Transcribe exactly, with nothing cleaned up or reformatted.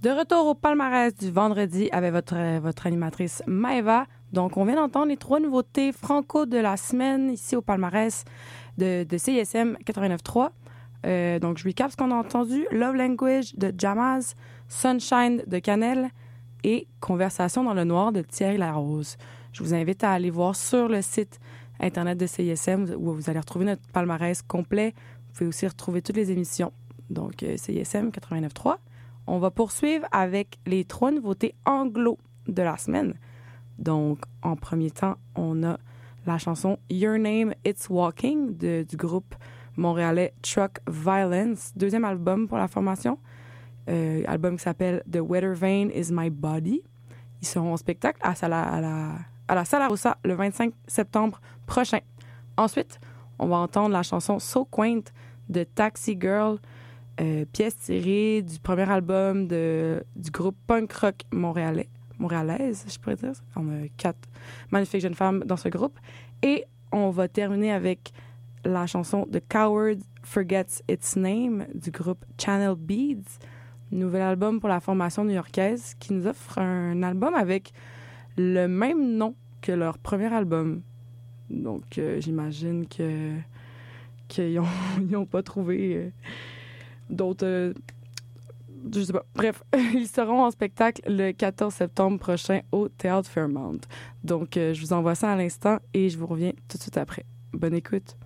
De retour au palmarès du vendredi avec votre, votre animatrice Maëva. Donc, on vient d'entendre les trois nouveautés franco de la semaine ici au palmarès de, de C I S M quatre-vingt-neuf trois. Euh, donc, je recap ce qu'on a entendu. Love Language de Jamaz, Sunshine de Canel et Conversation dans le noir de Thierry Larose. Je vous invite à aller voir sur le site Internet de C I S M où vous allez retrouver notre palmarès complet. Vous pouvez aussi retrouver toutes les émissions. Donc, euh, C I S M quatre-vingt-neuf trois. On va poursuivre avec les trois nouveautés anglo de la semaine. Donc, en premier temps, on a la chanson Your Name, It's Walking de, du groupe montréalais Truck Violence. Deuxième album pour la formation. Euh, album qui s'appelle The Weather Vane Is My Body. Ils seront en spectacle à, Sala, à, la, à la Sala Rossa le vingt-cinq septembre prochain. Ensuite, on va entendre la chanson So Quaint de Taxi Girl. Euh, pièce tirée du premier album de, du groupe punk rock montréalais, montréalaise, je pourrais dire. On a quatre magnifiques jeunes femmes dans ce groupe. Et on va terminer avec la chanson The Coward Forgets Its Name du groupe Channel Beads, nouvel album pour la formation new-yorkaise qui nous offre un album avec le même nom que leur premier album. Donc, euh, j'imagine que qu'ils ont, ils n'ont pas trouvé... Euh, d'autres, euh, je sais pas. Bref, ils seront en spectacle le quatorze septembre prochain au Théâtre Fairmount. Donc, euh, je vous envoie ça à l'instant et je vous reviens tout de suite après. Bonne écoute.